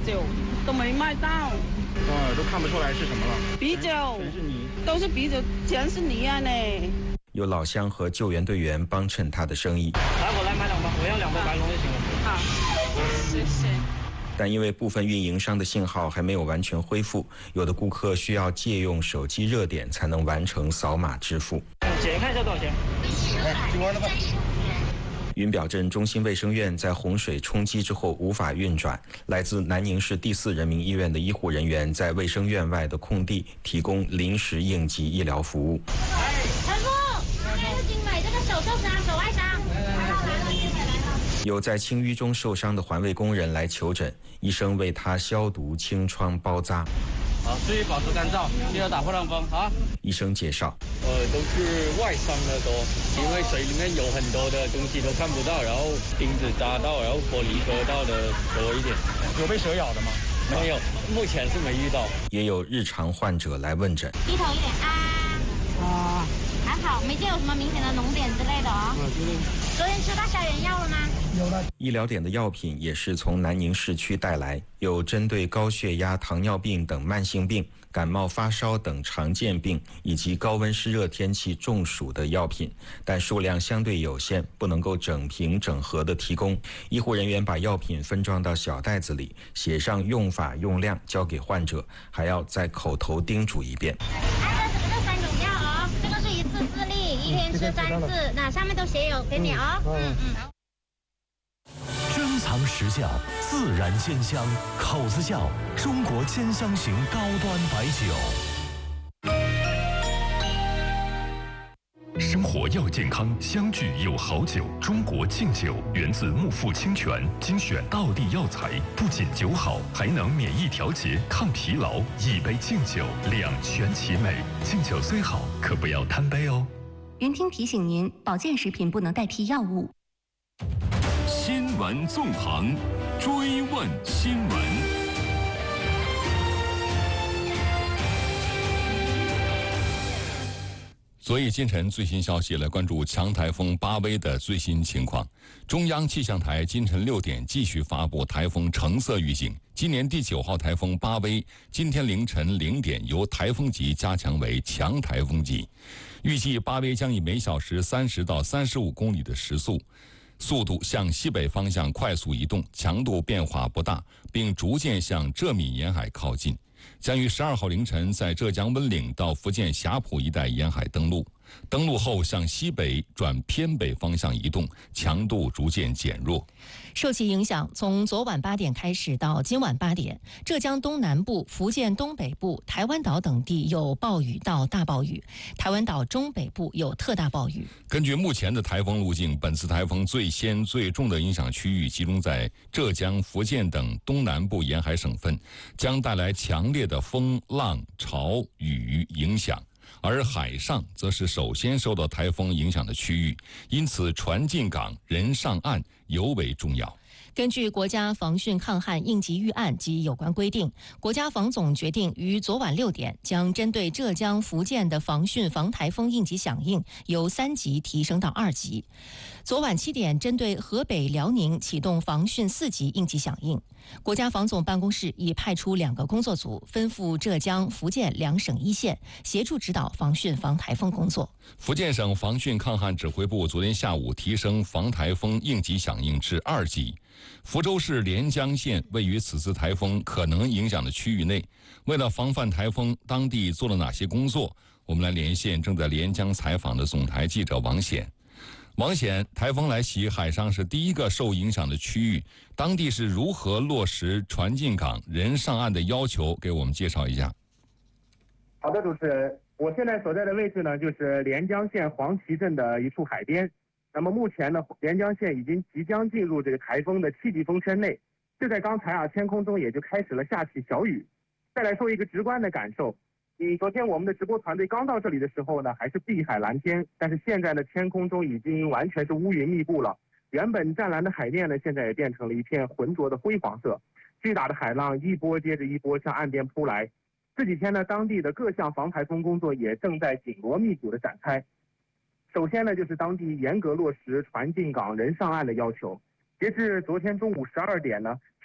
酒都没卖到。 都看不出来是什么了。 啤酒全是泥， 都是啤酒，全是泥啊呢。 有老乡和救援队员帮衬他的生意。 来，我来买2包，我要2包白龙就行了。 好，谢谢。 但因为部分运营商的信号还没有完全恢复，有的顾客需要借用手机热点才能完成扫码支付。 姐看一下多少钱？听完了吧？ 云表镇中心卫生院在洪水冲击之后无法运转，来自南宁市第4人民医院的医护人员在卫生院外的空地提供临时应急医疗服务。 陈副，现在请买这个手受伤、手外伤。 有在轻淤中受伤的环卫工人来求诊，医生为他消毒、清创、包扎。 好，注意保持干燥，不要打破浪风啊！ 医生介绍， 都是外伤的多，因为水里面有很多的东西都看不到，然后钉子扎到，然后玻璃割到的多一点。 有被蛇咬的吗？ 没有，目前是没遇到。 也有日常患者来问诊。 低头一点啊，还好，没见有什么明显的脓点之类的哦。昨天吃到消炎药了吗？ 有了。 医疗点的药品也是从南宁市区带来，有针对高血压、糖尿病等慢性病、感冒发烧等常见病以及高温湿热天气中暑的药品，但数量相对有限，不能够整瓶整盒的提供。医护人员把药品分装到小袋子里，写上用法用量，交给患者，还要再口头叮嘱一遍。 这3种药哦，这个是一次4粒，1天吃3次，那上面都写有给你哦。 珍藏实窖，自然鲜香，口子窖，中国兼香型高端白酒。 生活要健康，相聚有好酒。中国敬酒源自木富清泉，精选道地药材，不仅酒好，还能免疫调节、抗疲劳。一杯敬酒，两全其美。敬酒虽好，可不要贪杯哦。 云听提醒您，保健食品不能代替药物。 新闻纵横，追问新闻。昨夜今晨最新消息，来关注强台风巴威的最新情况。中央气象台今晨6点继续发布台风橙色预警。今年第9号台风巴威今天凌晨0点由台风级加强为强台风级，预计巴威将以每小时30到35公里的时速度向西北方向快速移动，强度变化不大，并逐渐向浙闽沿海靠近，将于12号凌晨在浙江温岭到福建霞浦一带沿海登陆。登陆后向西北转偏北方向移动，强度逐渐减弱。 受其影响，从昨晚8点开始到今晚8点，浙江东南部、福建东北部、台湾岛等地有暴雨到大暴雨，台湾岛中北部有特大暴雨。 根据目前的台风路径，本次台风最先最重的影响区域集中在浙江、福建等东南部沿海省份，将带来强烈的风浪、潮、雨影响。而海上则是首先受到台风影响的区域，因此船进港、人上岸尤为重要。 根据国家防汛抗旱应急预案及有关规定，国家防总决定于昨晚6点将针对浙江、福建的防汛防台风应急响应由3级提升到2级。昨晚7点，针对河北、辽宁启动防汛4级应急响应。国家防总办公室已派出2个工作组，分赴浙江、福建2省1线，协助指导防汛防台风工作。 福建省防汛抗旱指挥部昨天下午提升防台风应急响应至2级。福州市连江县位于此次台风可能影响的区域内，为了防范台风，当地做了哪些工作？我们来连线正在连江采访的总台记者王显。王显，台风来袭，海上是第一个受影响的区域，当地是如何落实船进港、人上岸的要求？给我们介绍一下。 好的，主持人，我现在所在的位置呢，就是连江县黄岐镇的一处海边。那么目前呢，连江县已经即将进入这个台风的7级风圈内。就在刚才天空中也就开始了下起小雨。再来说一个直观的感受，昨天我们的直播团队刚到这里的时候呢，还是碧海蓝天，但是现在呢，天空中已经完全是乌云密布了。原本湛蓝的海面呢，现在也变成了一片浑浊的灰黄色。巨大的海浪一波接着一波向岸边扑来。这几天呢，当地的各项防台风工作也正在紧锣密鼓的展开。首先呢，就是当地严格落实船进港、人上岸的要求。截至昨天中午12点呢，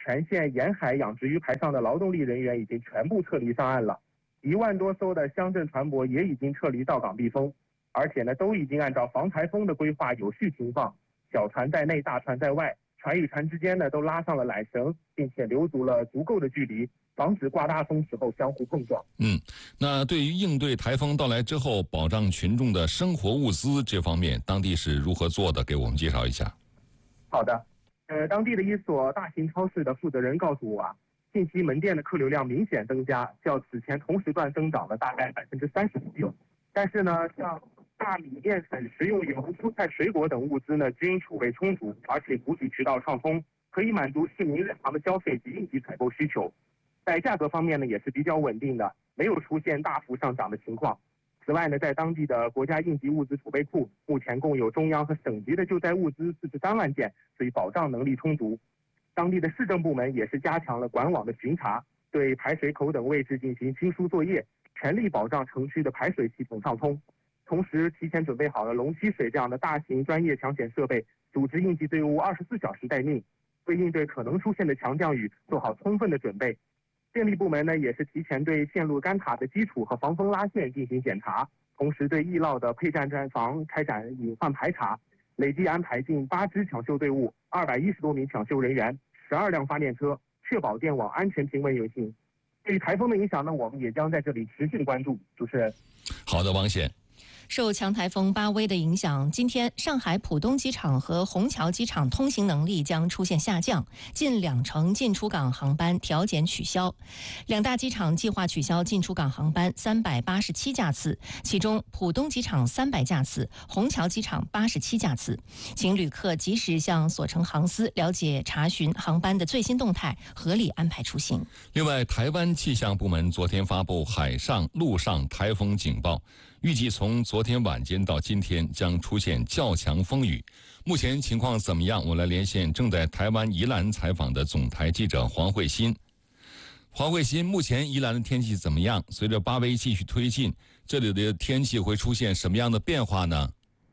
全县沿海养殖鱼排上的劳动力人员已经全部撤离上岸了，1万多艘的乡镇船舶也已经撤离到港避风，而且呢，都已经按照防台风的规划有序停放，小船在内，大船在外，船与船之间呢都拉上了缆绳，并且留足了足够的距离，防止刮大风时候相互碰撞。 那对于应对台风到来之后保障群众的生活物资这方面，当地是如何做的？给我们介绍一下。好的， 当地的一所大型超市的负责人告诉我啊，近期门店的客流量明显增加，较此前同时段增长了大概30%左右。但是呢，像大米、面粉、食用油、蔬菜、水果等物资呢，均储备充足，而且补给渠道畅通，可以满足市民日常的消费及应急采购需求。在价格方面呢，也是比较稳定的，没有出现大幅上涨的情况。此外呢，在当地的国家应急物资储备库，目前共有中央和省级的救灾物资43万件，所以保障能力充足。当地的市政部门也是加强了管网的巡查，对排水口等位置进行清疏作业，全力保障城区的排水系统畅通。同时，提前准备好了龙吸水这样的大型专业抢险设备，组织应急队伍24小时待命，为应对可能出现的强降雨做好充分的准备。电力部门呢，也是提前对线路干塔的基础和防风拉线进行检查，同时对易涝的配站站房开展隐患排查，累计安排近8支抢修队伍、210多名抢修人员、12辆发电车，确保电网安全平稳运行。对于台风的影响呢，我们也将在这里持续关注。主持人， 好的，王显。 受强台风巴威的影响，今天上海浦东机场和虹桥机场通行能力将出现下降，近20%进出港航班调减取消。两大机场计划取消进出港航班387架次，其中浦东机场300架次，虹桥机场87架次。请旅客及时向所乘航司了解查询航班的最新动态，合理安排出行。 另外，台湾气象部门昨天发布海上、陆上台风警报。预计从昨天晚间到今天将出现较强风雨。目前情况怎么样？我来连线正在台湾宜兰采访的总台记者黄慧欣。黄慧欣，目前宜兰的天气怎么样？随着巴威继续推进，这里的天气会出现什么样的变化呢？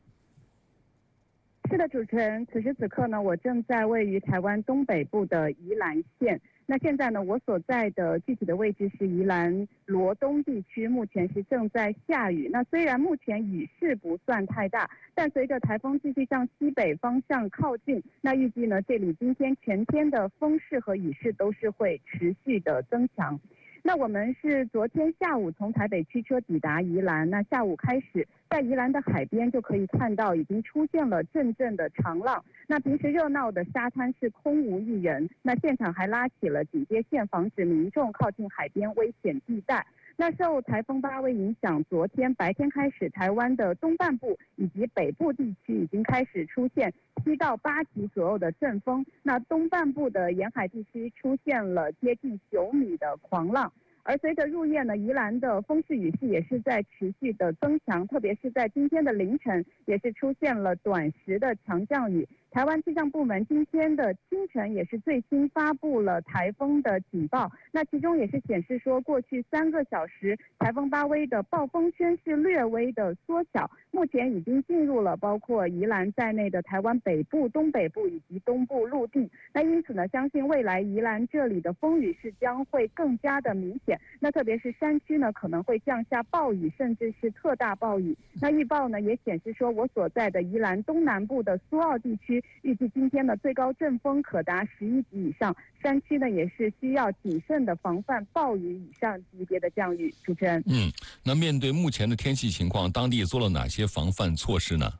是的，主持人，此时此刻呢，我正在位于台湾东北部的宜兰县。那现在呢，我所在的具体的位置是宜兰罗东地区，目前是正在下雨。那虽然目前雨势不算太大，但随着台风继续向西北方向靠近，那预计呢，这里今天全天的风势和雨势都是会持续的增强。那我们是昨天下午从台北驱车抵达宜兰，那下午开始在宜兰的海边就可以看到已经出现了阵阵的长浪。那平时热闹的沙滩是空无一人，那现场还拉起了警戒线，防止民众靠近海边危险地带。那受台风巴威影响，昨天白天开始，台湾的东半部以及北部地区已经开始出现7到8级左右的阵风。那东半部的沿海地区出现了接近9米的狂浪。而随着入夜呢，宜兰的风势雨势也是在持续的增强，特别是在今天的凌晨，也是出现了短时的强降雨。台湾气象部门今天的清晨也是最新发布了台风的警报，那其中也是显示说，过去3个小时台风巴威的暴风圈是略微的缩小，目前已经进入了包括宜兰在内的台湾北部、东北部以及东部陆地。那因此呢，相信未来宜兰这里的风雨是将会更加的明显。那特别是山区呢，可能会降下暴雨，甚至是特大暴雨。那预报呢也显示说，我所在的宜兰东南部的苏澳地区，预计今天的最高阵风可达11级以上，山区呢也是需要谨慎的防范暴雨以上级别的降雨。主持人， 那面对目前的天气情况，当地做了哪些防范措施呢？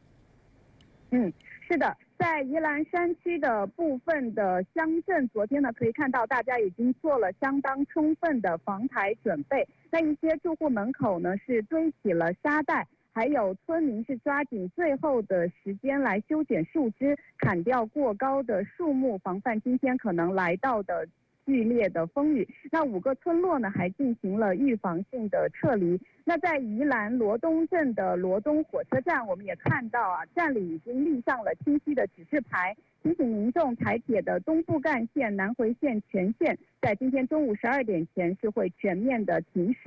是的，在宜兰山区的部分的乡镇，昨天呢可以看到大家已经做了相当充分的防台准备。那一些住户门口呢是堆起了沙袋，还有村民是抓紧最后的时间来修剪树枝，砍掉过高的树木，防范今天可能来到的剧烈的风雨。那5个村落呢还进行了预防性的撤离。那在宜兰罗东镇的罗东火车站，我们也看到站里已经立上了清晰的指示牌，提醒民众台铁的东部干线、南回线全线在今天中午12点前是会全面的停驶。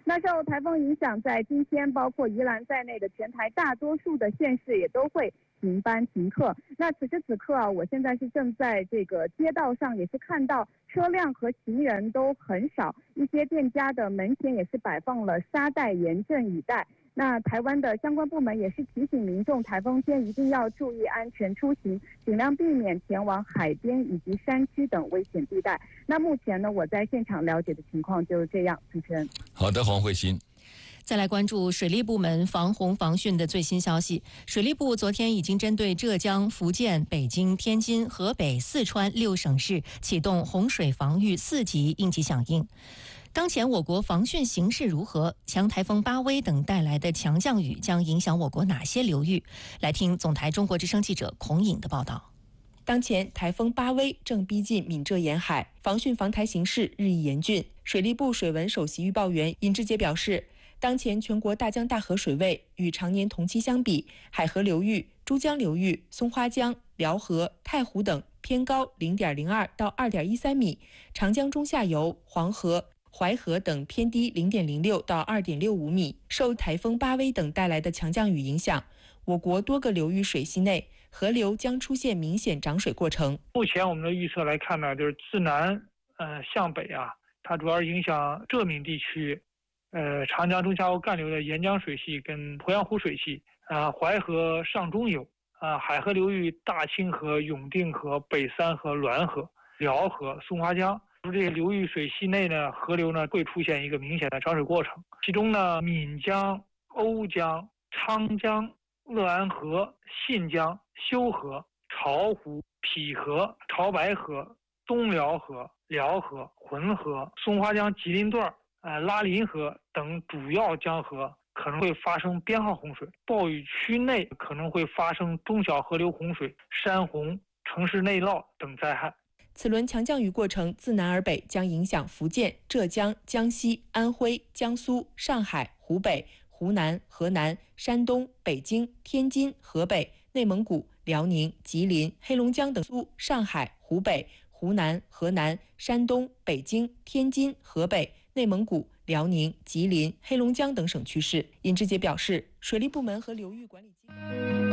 那受台风影响，在今天包括宜兰在内的全台大多数的县市也都会停班停课。那此时此刻啊，我现在是正在这个街道上，也是看到车辆和行人都很少，一些店家的门前也是摆放了沙袋，严阵以待。那台湾的相关部门也是提醒民众，台风天一定要注意安全出行，尽量避免前往海边以及山区等危险地带。那目前呢，我在现场了解的情况就是这样。主持人， 好的，黄慧欣。 再来关注水利部门防洪防汛的最新消息。水利部昨天已经针对浙江、福建、北京、天津、河北、四川6省市启动洪水防御4级应急响应。当前我国防汛形势如何？强台风巴威等带来的强降雨将影响我国哪些流域？来听总台中国之声记者孔颖的报道。 当前台风巴威正逼近闽浙沿海，防汛防台形势日益严峻。水利部水文首席预报员尹志杰表示，当前全国大江大河水位与常年同期相比，海河流域、珠江流域、松花江、辽河、太湖等偏高0.02到2.13米，长江中下游、黄河、淮河等偏低0.06到2.65米。受台风巴威等带来的强降雨影响，我国多个流域水系内河流将出现明显涨水过程。 目前我们的预测来看呢，就是自南向北啊，它主要影响浙闽地区，长江中下游干流的沿江水系跟鄱阳湖水系，淮河上中游，海河流域大清河、永定河、北三河、滦河、辽河、松花江。这些流域水系内呢，河流呢会出现一个明显的涨水过程。其中呢，岷江、瓯江、昌江、乐安河、信江、修河、巢湖、枇河、潮白河、东辽河、辽河、浑河、松花江吉林段、拉林河等主要江河可能会发生编号洪水，暴雨区内可能会发生中小河流洪水、山洪、城市内涝等灾害。 此轮强降雨过程自南而北将影响福建、浙江、江西、安徽、江苏、上海、湖北、湖南、河南、山东、北京、天津、河北、内蒙古、辽宁、吉林、黑龙江等苏、上海、湖北、湖南、河南、山东、北京、天津、河北、内蒙古、辽宁、吉林、黑龙江等省区市。尹志杰表示，水利部门和流域管理机构